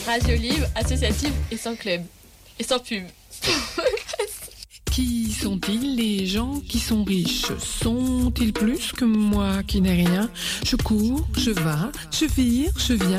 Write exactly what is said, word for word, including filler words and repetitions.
radio libre, associative et sans club. Et sans pub. Qui sont-ils les gens qui sont riches? Sont-ils plus que moi qui n'ai rien? Je cours, je vas, je vire, je viens.